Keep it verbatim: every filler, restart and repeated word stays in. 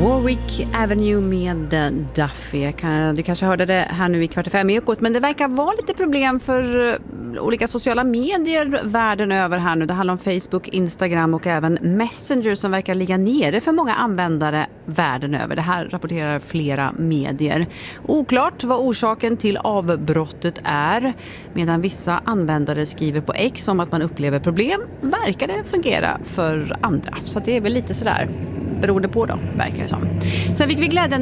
Warwick Avenue med Duffy. Du kanske hörde det här nu i kvart fem i Ekot, men det verkar vara lite problem för olika sociala medier världen över här nu. Det handlar om Facebook, Instagram och även Messenger som verkar ligga nere för många användare världen över. Det här rapporterar flera medier. Oklart vad orsaken till avbrottet är. Medan vissa användare skriver på X om att man upplever problem, verkar det fungera för andra. Så det är väl lite sådär beroende på då, verkar det som. Sen fick vi glädjen